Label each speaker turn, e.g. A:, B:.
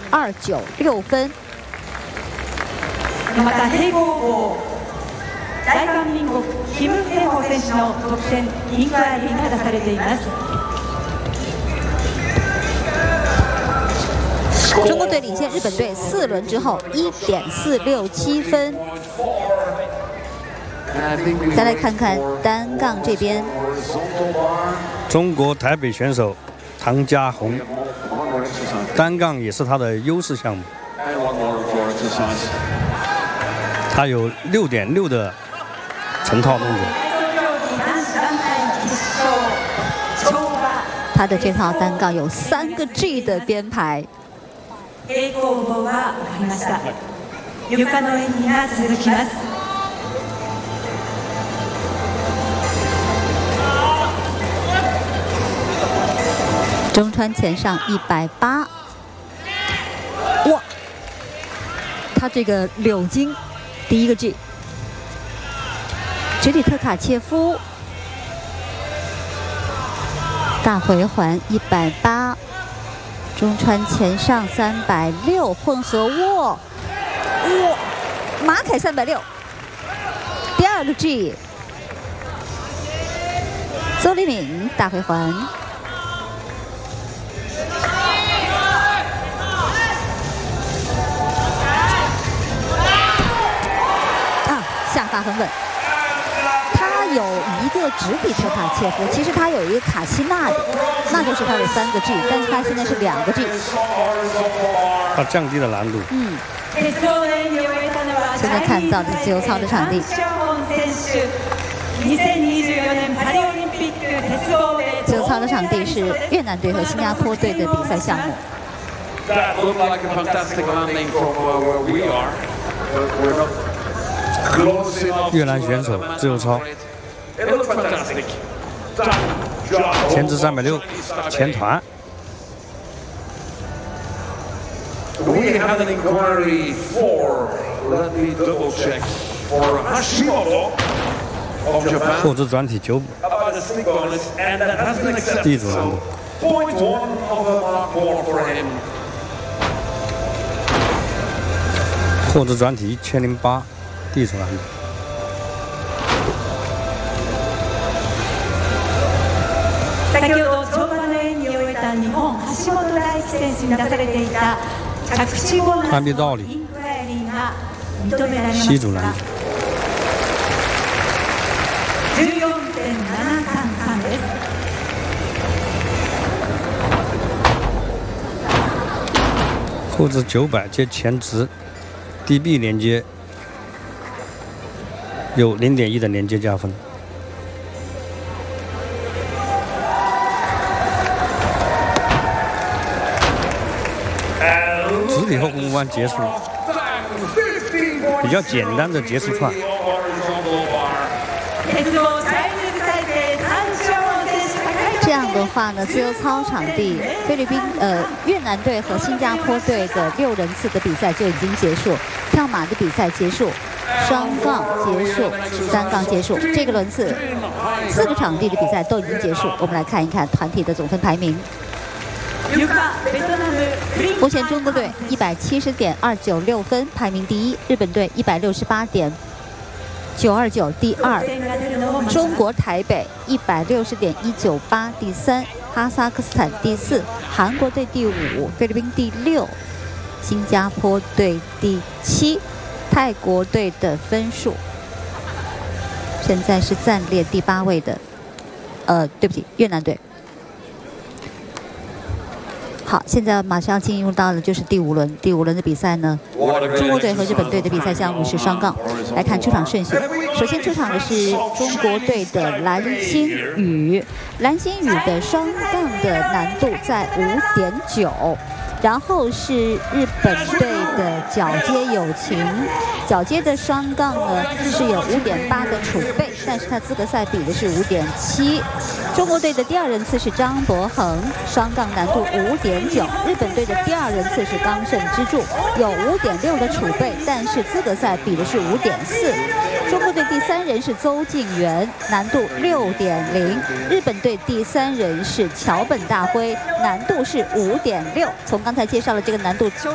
A: 24.296分。
B: また平行棒大韓民国キム・ヘホ選手の得点インクワイリーが出されています。
A: 中国队领先日本队4轮之后1.467分。再来看看单杠这边，
C: 中国台北选手唐家红，单杠也是他的优势项目。他有6.6的成套动作。
A: 他的这套单杠有3个 G 的编排。
B: 平行棒は終わりました。床の演技が続きます。
A: 中川前上180，哇！他这个柳筋第一个 G， 直里特卡切夫大回环180，中川前上360，混合握，哇！马凯360，第2个 G， 邹黎敏大回环。下法很稳，他有一个直比特卡切夫，其实他有一个卡西纳的，那就是他的3个 G， 但是他现在是2个 G，
C: 他降低了难度。
A: 现在看到的自由操的场地，自由操的场地是越南队和新加坡队的比赛项目。
C: 越南选手自由操，前置360，前团。
D: We have an inquiry for, let me double check, for Hashimoto of Japan.
C: 后置转体9，
D: About the stick bonus, and that has been accepted.
C: 地主难度。
D: So, 0.1 of a mark more for him.
C: 后置转体1008，地主难度。
B: 先ほど跳馬の演技を終えた日本橋本大輝選手に出されていた着地後のインクワイリーが認められました。
C: 西主難度。
B: 14.733です。
C: 后置900接前直 ，DB 连接有0.1的连接加分。直体后空翻结束，比较简单的结束串。
A: 这样的话呢，自由操场地，菲律宾越南队和新加坡队的6人次的比赛就已经结束，跳马的比赛结束，双杠结束，单杠结束，这个轮次4个场地的比赛都已经结束。我们来看一看团体的总分排名。目前中国队170.296分，排名第一；日本队168.929，第2；中国台北160.198，第3；哈萨克斯坦第4；韩国队第5；菲律宾第6；新加坡队第7；泰国队的分数现在是暂列第8位的，对不起，越南队。好，现在马上要进入到了就是第5轮。第5轮的比赛呢，中国队和日本队的比赛项目是双杠。来看出场顺序，首先出场的是中国队的蓝星宇，蓝星宇的双杠的难度在5.9，然后是日本队的角接友情，角接的双杠呢是有5.8的储备，但是他资格赛比的是5.7。中国队的第2人次是张博恒，双杠难度5.9。日本队的第2人次是冈胜之助，有5.6的储备，但是资格赛比的是5.4。中国队第3人是邹敬源，难度6.0。日本队第3人是桥本大辉，难度是5.6。从刚才介绍了这个难度